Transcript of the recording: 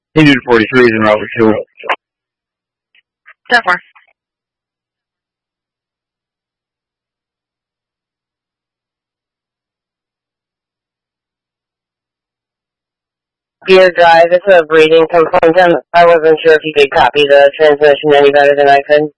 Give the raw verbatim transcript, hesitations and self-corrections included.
Unit forty-three is in route with two. ten four. Dear Drive, it's a breeding component. I wasn't sure if you could copy the transmission any better than I could.